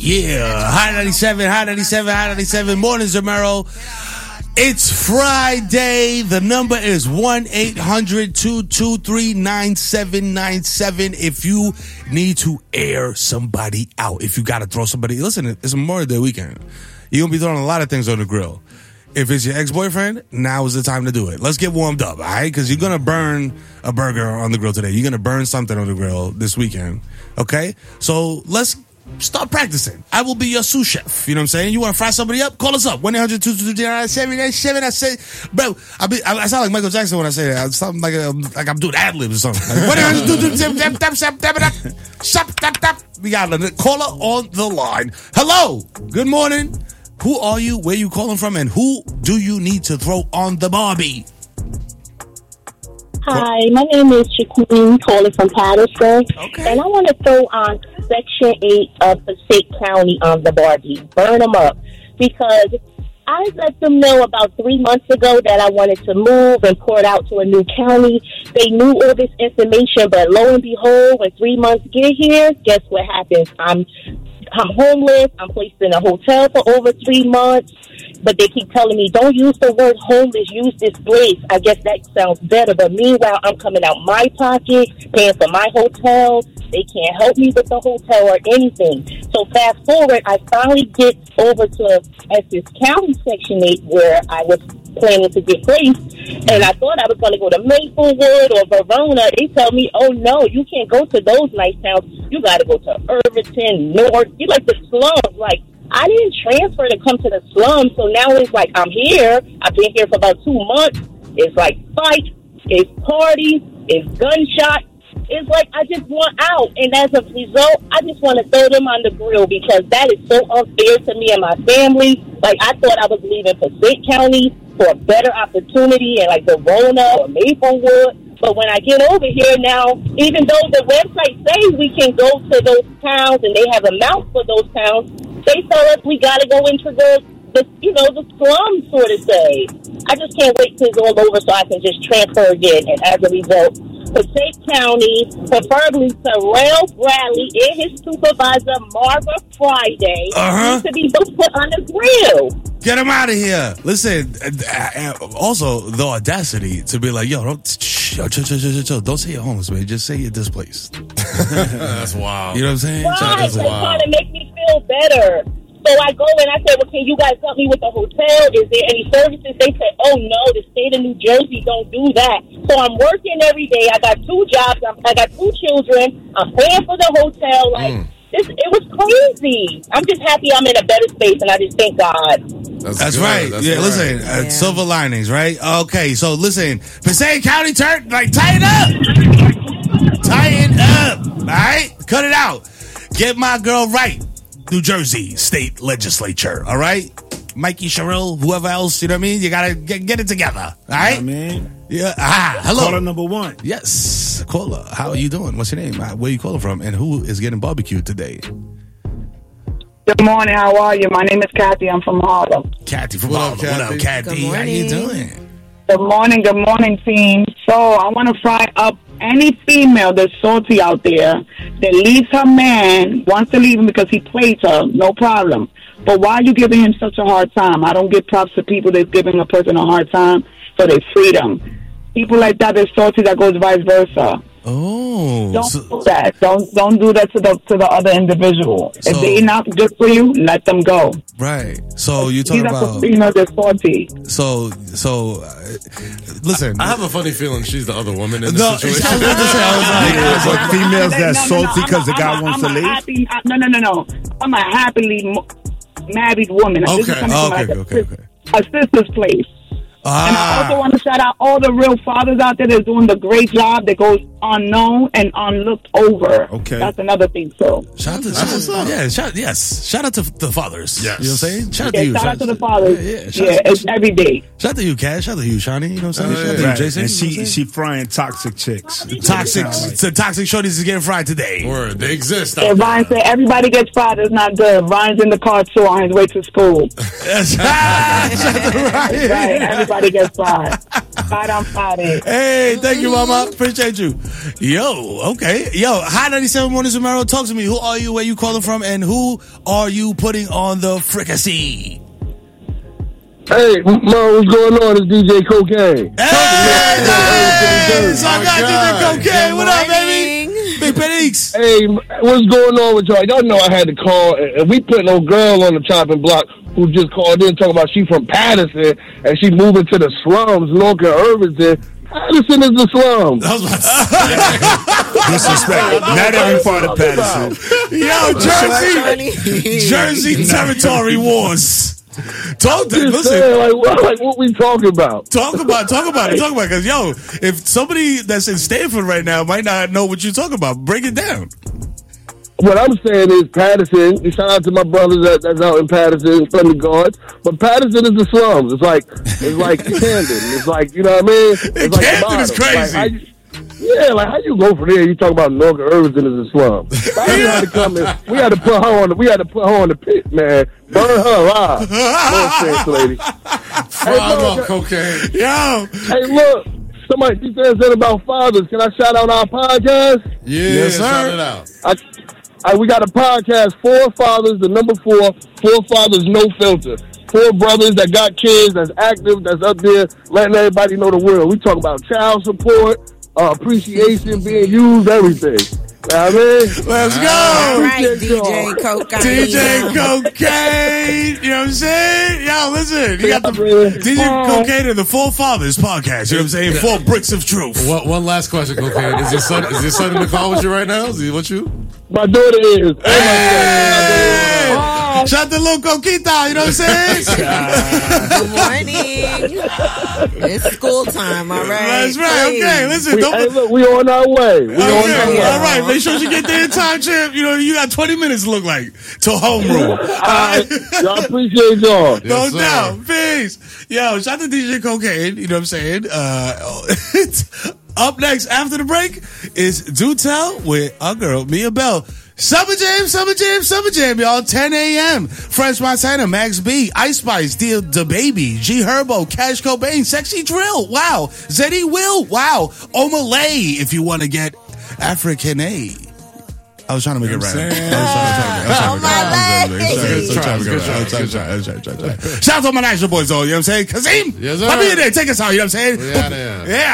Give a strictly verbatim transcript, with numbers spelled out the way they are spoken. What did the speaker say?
Yeah, High ninety-seven, High ninety-seven, High ninety-seven. Mornings, Romero. It's Friday. The number is one eight hundred two two three nine seven nine seven if you need to air somebody out. If you got to throw somebody. Listen, it's Memorial Day weekend. You're going to be throwing a lot of things on the grill. If it's your ex-boyfriend, now is the time to do it. Let's get warmed up, all right? Because you're going to burn a burger on the grill today. You're going to burn something on the grill this weekend, okay? So let's start practicing. I will be your sous chef. You know what I'm saying? You want to fry somebody up? Call us up. one eight hundred two two two nine seven nine seven. I say, bro, I, be, I, I sound like Michael Jackson when I say that. I sound like, a, like I'm doing ad-libs or something. Like, one eight hundred two two two nine seven nine seven. We got a caller on the line. Hello. Good morning. Who are you? Where you calling from? And who do you need to throw on the Barbie? Hi, my name is Shaquille, calling from Patterson. Okay. And I want to throw on Section eight of Passaic County on the Barbie. Burn them up. Because I let them know about three months ago that I wanted to move and port out to a new county. They knew all this information, but lo and behold, when three months get here, guess what happens? I'm I'm homeless. I'm placed in a hotel for over three months. But they keep telling me, don't use the word homeless, use displaced. I guess that sounds better. But meanwhile, I'm coming out my pocket, paying for my hotel. They can't help me with the hotel or anything. So fast forward, I finally get over to Essex County Section eight where I was planning to get placed. And I thought I was going to go to Maplewood or Verona. They tell me, oh, no, you can't go to those nice towns. You got to go to Irvington, North. You like the slums. Like, I didn't transfer to come to the slums. So now it's like I'm here. I've been here for about two months. It's like fight. It's parties. It's gunshots. It's like I just want out. And as a result, I just want to throw them on the grill because that is so unfair to me and my family. Like, I thought I was leaving Passaic County for a better opportunity in like Verona or Maplewood. But when I get over here now, even though the website says we can go to those towns and they have amounts for those towns, they tell us we got to go into the, the, you know, the slums, sort of say. I just can't wait till it's all over so I can just transfer again. And as a result, Passaic County, preferably Terrell Bradley and his supervisor, Marva Friday, uh-huh. need to be put on the grill. Get him out of here. Listen, also the audacity to be like, yo, don't, shh, yo, chill, chill, chill, chill. Don't say you're homeless, man. Just say you're displaced. That's wild. You know what I'm saying? Right, That's they're wild. trying to make me feel better. So I go and I say, well, can you guys help me with the hotel? Is there any services? They say, oh, no, the state of New Jersey don't do that. So I'm working every day. I got two jobs. I'm, I got two children. I'm paying for the hotel. Like, mm. this, it was crazy. I'm just happy I'm in a better space, and I just thank God. That's, That's right. That's yeah, right. Listen, uh, yeah. Silver linings, right? Okay, so listen, Passaic County, turn, like, tighten up. Tighten up, all right? Cut it out. Get my girl right. New Jersey State Legislature, all right? Mikey Sherrill, whoever else, you know what I mean? You got to get, get it together, all right? Yeah, man. Yeah. Ah, hello. Caller number one. Yes. Caller, how are you doing? What's your name? Where you calling from? And who is getting barbecued today? Good morning. How are you? My name is Kathy. I'm from Harlem. Kathy from Harlem. What up, Kathy? How you doing? Good morning. Good morning, team. So I want to fry up any female that's salty out there that leaves her man, wants to leave him because he plays her, no problem. But why are you giving him such a hard time? I don't give props to people that's giving a person a hard time for their freedom. People like that, they're salty, that goes vice versa. Oh, don't so, do that. Don't don't do that to the to the other individual. So, if they're not good for you, let them go. Right. So you talking about you know they're salty. So so uh, listen. I have a funny feeling she's the other woman in this no, situation. I was about to say, I was like, yeah, but females that no, no, salty because no, the guy I'm wants a, to leave. Happy, no, no, no, no. I'm a happily mo- married woman. Okay. This is coming Okay. from like Okay. a, Okay. a sister's place. Ah. And I also want to shout out all the real fathers out there that's doing the great job that goes unknown and unlooked over. Okay. That's another thing, so. Shout out to, shout out, yeah, shout, yes. Shout out to the fathers. Yes. You know what I'm saying? Shout out Yeah, to you. shout, Shout out to the fathers. Yeah, yeah. Yeah, Shout, it's every day. Shout out to you, Cash. Shout out to you, Shawnee. You know what I'm saying? Uh, shout out to yeah. you, Jason. And you know she she frying toxic chicks. Toxic, so toxic shorties is getting fried today. Word, they exist. Yeah, Ryan said everybody gets fired. It's not good. Ryan's in the car too on his way to school. Yes. Shout out to Ryan. Right, everybody gets fired. Fired on Friday. Hey, thank you, Mama. Appreciate you. Yo, okay. Yo, Hot ninety-seven Mornings with Mero. Talk to me. Who are you? Where you calling from? And who are you putting on the fricassee? Hey, Mo, what's going on? It's D J Cocaine. Hey! So I got God. D J Cocaine. Good What up, morning. baby? Big Penix. Hey, what's going on with y'all? Y'all know I had to call. And we put no girl on the chopping block who just called in talking about she from Patterson and she moving to the slums, North and Irvington. Patterson is the slums. I was about to say. Disrespect. Not every part of Patterson. Yo, Jersey. Jersey territory wars. Talk to, Just listen. saying, like, what, like, what we talking about? Talk about, talk about it, talk about it. Because, yo, if somebody that's in Stanford right now might not know what you're talking about, break it down. What I'm saying is Patterson, shout out to my brothers that, that's out in Patterson, friendly guards, but Patterson is the slums. It's like, it's like Camden. It's like, you know what I mean? It's like Camden is the bottom. Like, crazy. how you- yeah, like how you go from there? You talk about North Irvington as a slum. I had to come in. We had to put her on. The, we had to put her on the pit, man. Burn her alive. No sense, lady. Fry look, up cocaine. Yo, Hey, look. Somebody she said something about fathers. Can I shout out our podcast? Yeah, Yes, sir. shout it out. I, I, we got a podcast, Four Fathers, the number four, Four Fathers, No Filter. Four brothers that got kids, that's active, that's up there, letting everybody know the world. We talk about child support, uh, appreciation, being used, everything. You know what I mean? let's All go. right, D J Cocaine. D J Cocaine. You know what I'm saying? Yo, listen. You got the Yeah. D J Cocaine and the Four Fathers podcast. You know what I'm saying? Four bricks of truth. One, one last question, cocaine. Is your son? Is your son in the call with you right now? Is he with you? My daughter is. And my Hey! son. Shout to Lil Coquita. You know what I'm saying? Good morning. It's school time, all right? That's right. Please. Okay, listen. We, Don't. hey, look, we on our way. We on our Okay, way. all right. Make sure you get there in time, champ. You know, you got twenty minutes to look like till homeroom. All right. Y'all appreciate y'all. No Yes, sir. doubt. Peace. Yo, shout out to D J Cocaine. You know what I'm saying? Uh, up next after the break is Do Tell with our girl, Mia Bell. Summer Jam, Summer Jam, Summer Jam, y'all. ten a.m. French Montana, Max B, Ice Spice, Deal the Baby, G Herbo, Cash Cobain, Sexy Drill, wow. Zeddy Will, wow. Omalay, if you want to get African A. I was trying to make it right. I was trying to make it right. Shout out to my national boys, though. You know what I'm saying? Kazeem, Yes, sir. let me in there. Take us out. You know what I'm saying? We outta here. Yeah.